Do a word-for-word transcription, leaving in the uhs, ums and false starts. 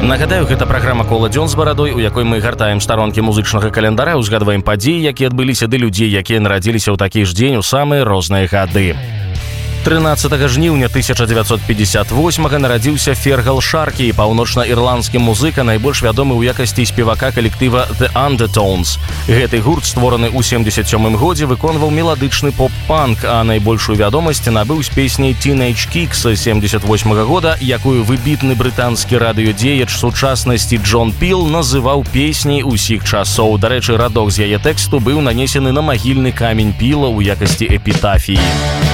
Нагадаю, гэта праграма «Кола дзён з барадой», у якой мы гартаем старонкі музычнага календара, узгадваем падзеі, якія адбыліся, ды людзей, якія нарадзіліся ў такі ж дзень у самыя розныя гады. трынаццатага жніўня тысяча дзевяцьсот пятьдесят восьмага нарадзіўся Фергал Шаркі, паўночна-ірландскі музыка, найбольш вядомы ў якасці спевака калектыва The Undertones. Гэты гурт, створаны ў семдзесят сёмым годзе, выконваў меладычны поп-панк, а найбольшую вядомасць набыў з песняй Teenage Kicks семдзесят восьмага года, якую выбітны брытанскі радыёдзеяч сучаснасці Джон Піл называў песняй усіх часоў. Дарэчы, радок з яе тэксту быў нанесены на магільны камень Піла ў якасці эпітафіі.